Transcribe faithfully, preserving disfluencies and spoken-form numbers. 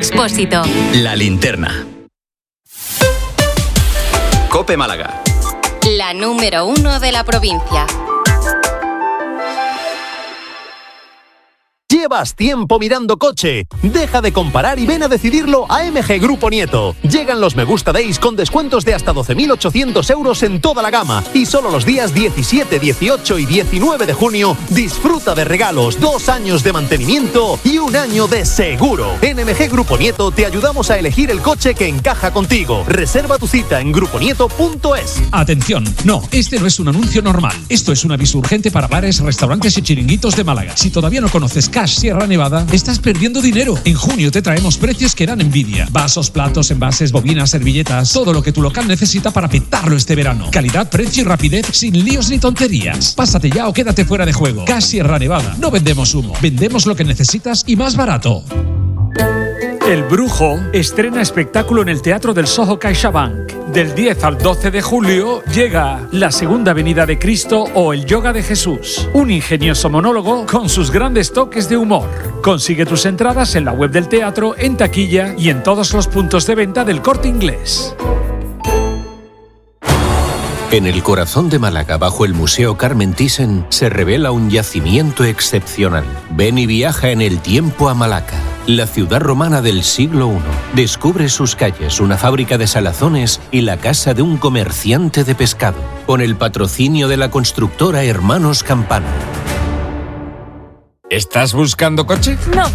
Expósito. La Linterna. COPE Málaga. La número uno de la provincia. ¿Llevas tiempo mirando coche? Deja de comparar y ven a decidirlo a M G Grupo Nieto. Llegan los Me Gusta Days con descuentos de hasta doce mil ochocientos euros en toda la gama. Y solo los días diecisiete, dieciocho y diecinueve de junio disfruta de regalos, dos años de mantenimiento y un año de seguro. En M G Grupo Nieto te ayudamos a elegir el coche que encaja contigo. Reserva tu cita en grupo nieto punto es. Atención, no, este no es un anuncio normal. Esto es un aviso urgente para bares, restaurantes y chiringuitos de Málaga. Si todavía no conoces Cash Sierra Nevada, estás perdiendo dinero. En junio te traemos precios que dan envidia. Vasos, platos, envases, bobinas, servilletas, todo lo que tu local necesita para petarlo este verano. Calidad, precio y rapidez sin líos ni tonterías. Pásate ya o quédate fuera de juego. Cash Sierra Nevada. No vendemos humo, vendemos lo que necesitas y más barato. El Brujo estrena espectáculo en el Teatro del Soho CaixaBank. Del diez al doce de julio llega La Segunda Venida de Cristo o El Yoga de Jesús. Un ingenioso monólogo con sus grandes toques de humor. Consigue tus entradas en la web del teatro, en taquilla y en todos los puntos de venta del Corte Inglés. En el corazón de Málaga, bajo el Museo Carmen Thyssen, se revela un yacimiento excepcional. Ven y viaja en el tiempo a Malaca, la ciudad romana del siglo primero. Descubre sus calles, una fábrica de salazones y la casa de un comerciante de pescado. Con el patrocinio de la constructora Hermanos Campana. ¿Estás buscando coche? No.